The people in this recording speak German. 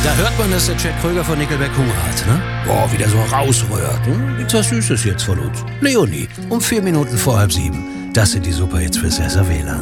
Da hört man, dass der Chad Kröger von Nickelback Hunger hat, ne? Boah, wie der so rausrührt. Gibt's was Süßes jetzt von uns? Leonie, um 4 Minuten vor 6:30. Das sind die Superhits fürs SR WLAN.